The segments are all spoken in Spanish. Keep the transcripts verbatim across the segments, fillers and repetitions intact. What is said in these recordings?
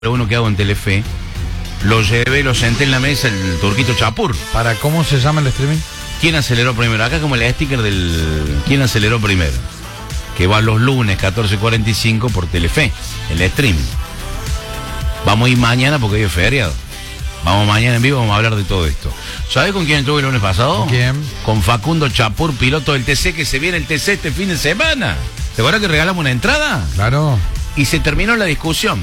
uno que hago en Telefe, lo llevé, lo senté en la mesa, el Turquito Chapur. ¿Para cómo se llama el streaming? ¿Quién aceleró primero? Acá como el sticker del ¿Quién aceleró primero? Que va los lunes catorce cuarenta y cinco por Telefe, el streaming. Vamos a ir mañana porque hoy es feriado. Vamos mañana en vivo, vamos a hablar de todo esto. ¿Sabés con quién estuve el lunes pasado? ¿Con quién? Con Facundo Chapur, piloto del T C, que se viene el T C este fin de semana. ¿Te acuerdas que regalamos una entrada? Claro. Y se terminó la discusión.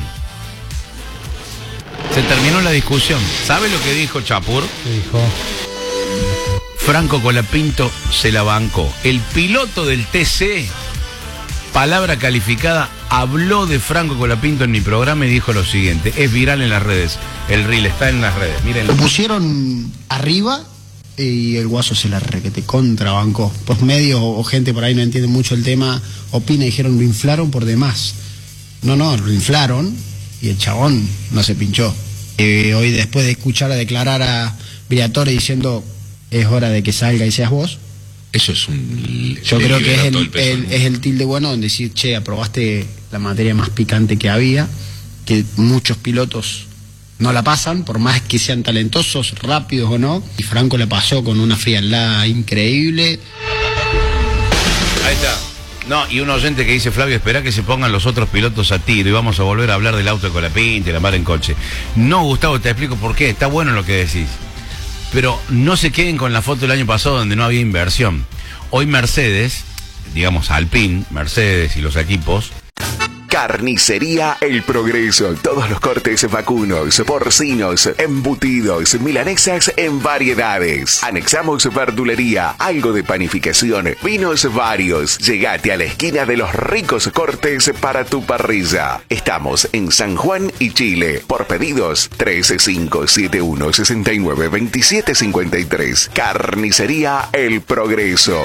Se terminó la discusión. ¿Sabe lo que dijo Chapur? ¿Qué dijo? Franco Colapinto se la bancó. El piloto del T C, palabra calificada, habló de Franco Colapinto en mi programa y dijo lo siguiente. Es viral en las redes. El reel está en las redes. Mírenlo. Lo pusieron arriba y el Guaso se la requete contrabancó. Pues medios o gente por ahí no entiende mucho el tema, opina y dijeron lo inflaron por demás. No, no, lo inflaron y el chabón no se pinchó. Eh, hoy después de escuchar a declarar a Briatore diciendo es hora de que salga y seas vos. Eso es un... Yo creo que es el, el, el, es el tilde bueno donde decir, che, aprobaste la materia más picante que había, que muchos pilotos no la pasan, por más que sean talentosos, rápidos o no, y Franco la pasó con una frialdad increíble. Ahí está. No, y un oyente que dice, Flavio, espera que se pongan los otros pilotos a tiro y vamos a volver a hablar del auto de Colapinto y la mar en coche. No, Gustavo, te explico por qué, está bueno lo que decís. Pero no se queden con la foto del año pasado donde no había inversión. Hoy Mercedes, digamos Alpine, Mercedes y los equipos... Carnicería El Progreso. Todos los cortes vacunos, porcinos, embutidos, milanesas en variedades. Anexamos verdulería, algo de panificación, vinos varios. Llegate a la esquina de los ricos cortes para tu parrilla. Estamos en San Juan y Chile. Por pedidos, tres cinco siete uno seis nueve dos siete cinco tres. Carnicería El Progreso.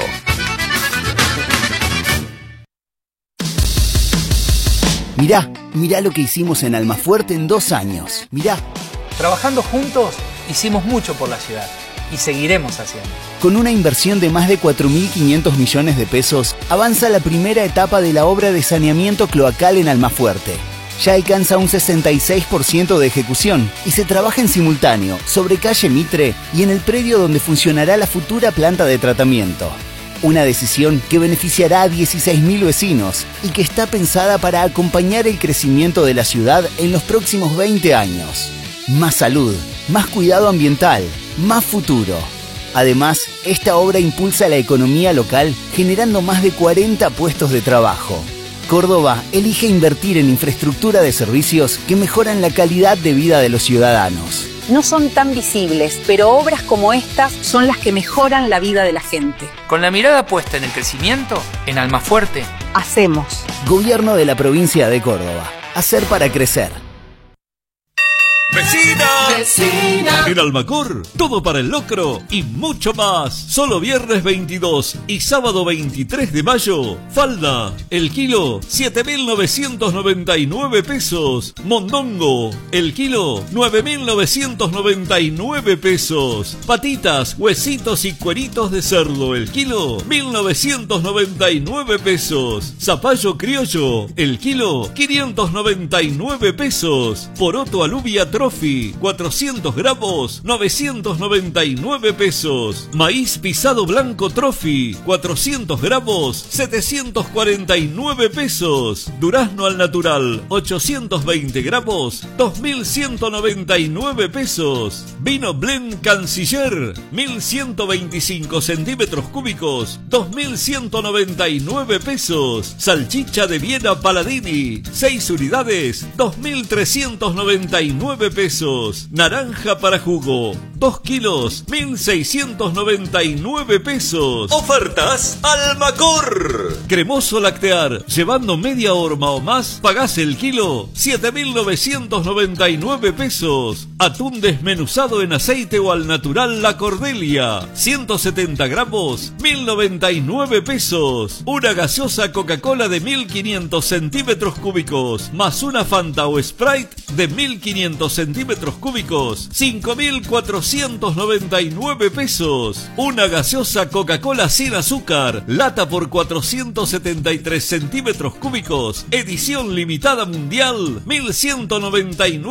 Mirá, mirá lo que hicimos en Almafuerte en dos años. Mirá. Trabajando juntos, hicimos mucho por la ciudad y seguiremos haciendo. Con una inversión de más de cuatro mil quinientos millones de pesos, avanza la primera etapa de la obra de saneamiento cloacal en Almafuerte. Ya alcanza un sesenta y seis por ciento de ejecución y se trabaja en simultáneo sobre calle Mitre y en el predio donde funcionará la futura planta de tratamiento. Una decisión que beneficiará a dieciséis mil vecinos y que está pensada para acompañar el crecimiento de la ciudad en los próximos veinte años. Más salud, más cuidado ambiental, más futuro. Además, esta obra impulsa la economía local generando más de cuarenta puestos de trabajo. Córdoba elige invertir en infraestructura de servicios que mejoran la calidad de vida de los ciudadanos. No son tan visibles, pero obras como estas son las que mejoran la vida de la gente. Con la mirada puesta en el crecimiento, en Almafuerte, hacemos. Gobierno de la provincia de Córdoba. Hacer para crecer. ¡Vecina! ¡Vecina! En Almacor, todo para el locro y mucho más. Solo viernes veintidós y sábado veintitrés de mayo. Falda, el kilo, siete mil novecientos noventa y nueve pesos. Mondongo, el kilo, nueve mil novecientos noventa y nueve pesos. Patitas, huesitos y cueritos de cerdo, el kilo, mil novecientos noventa y nueve pesos. Zapallo criollo, el kilo, quinientos noventa y nueve pesos. Poroto alubia Trophy, cuatrocientos gramos, novecientos noventa y nueve pesos. Maíz pisado blanco Trophy, cuatrocientos gramos, setecientos cuarenta y nueve pesos. Durazno al natural, ochocientos veinte gramos, dos mil ciento noventa y nueve pesos. Vino Blend Canciller, mil ciento veinticinco centímetros cúbicos, dos mil ciento noventa y nueve pesos. Salchicha de Viena Paladini, seis unidades, dos mil trescientos noventa y nueve pesos. Naranja para jugo, dos kilos, mil seiscientos noventa y nueve pesos. Ofertas Almacor. Cremoso lactear, llevando media horma o más, pagás el kilo, siete mil novecientos noventa y nueve pesos. Atún desmenuzado en aceite o al natural La Cordelia, ciento setenta gramos, mil noventa y nueve pesos. Una gaseosa Coca-Cola de mil quinientos centímetros cúbicos, más una Fanta o Sprite de mil quinientos centímetros cúbicos, cinco mil cuatrocientos doscientos noventa y nueve pesos. Una gaseosa Coca-Cola sin azúcar, lata por cuatrocientos setenta y tres centímetros cúbicos, edición limitada mundial, mil ciento noventa y nueve